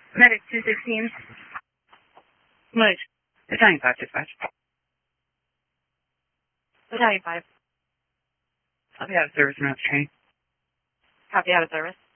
Medic 216. Right. Battalion 5 dispatch. Battalion 5. I'll be out of service and out of training. Copy, out of service.